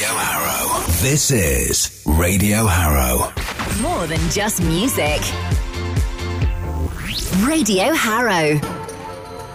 Radio Harrow. This is Radio Harrow. More than just music. Radio Harrow.